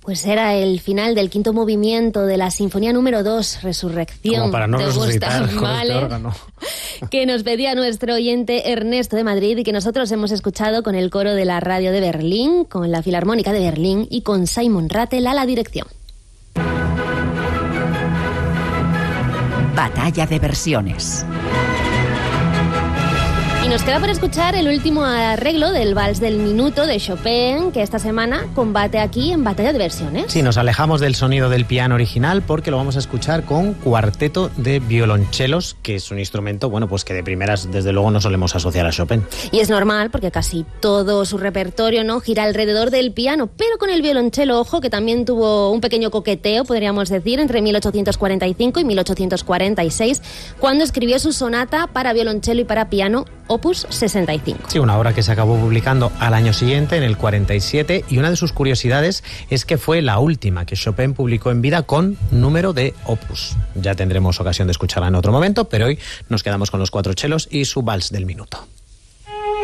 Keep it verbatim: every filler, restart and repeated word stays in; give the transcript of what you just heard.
Pues era el final del quinto movimiento de la Sinfonía número dos, Resurrección. Como para no de resucitar Gustav con Mahler, este órgano. que nos pedía nuestro oyente Ernesto de Madrid y que nosotros hemos escuchado con el coro de la radio de Berlín, con la Filarmónica de Berlín y con Simon Rattle a la dirección. Batalla de versiones. Y nos queda por escuchar el último arreglo del Vals del Minuto de Chopin, que esta semana combate aquí en Batalla de Versiones. Sí, nos alejamos del sonido del piano original porque lo vamos a escuchar con cuarteto de violonchelos, que es un instrumento, bueno, pues que de primeras, desde luego, no solemos asociar a Chopin. Y es normal, porque casi todo su repertorio, ¿no?, gira alrededor del piano, pero con el violonchelo, ojo, que también tuvo un pequeño coqueteo, podríamos decir, entre mil ochocientos cuarenta y cinco y mil ochocientos cuarenta y seis, cuando escribió su sonata para violonchelo y para piano, Opus sesenta y cinco. Sí, una obra que se acabó publicando al año siguiente, en el cuarenta y siete, y una de sus curiosidades es que fue la última que Chopin publicó en vida con número de opus. Ya tendremos ocasión de escucharla en otro momento, pero hoy nos quedamos con los cuatro chelos y su Vals del Minuto.